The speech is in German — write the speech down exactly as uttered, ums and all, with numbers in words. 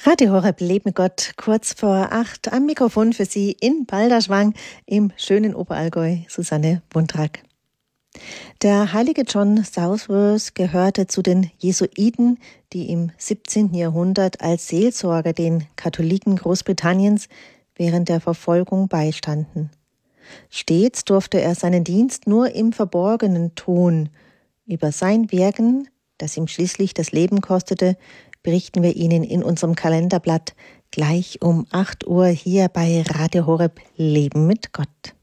Radio Horeb, Leben mit Gott, kurz vor acht. Am Mikrofon für Sie in Balderschwang im schönen Oberallgäu, Susanne Buntrack. Der heilige John Southworth gehörte zu den Jesuiten, die im siebzehnten Jahrhundert als Seelsorger den Katholiken Großbritanniens während der Verfolgung beistanden. Stets durfte er seinen Dienst nur im Verborgenen tun. Über sein Wirken, das ihm schließlich das Leben kostete, berichten wir Ihnen in unserem Kalenderblatt gleich um acht Uhr hier bei Radio Horeb, Leben mit Gott.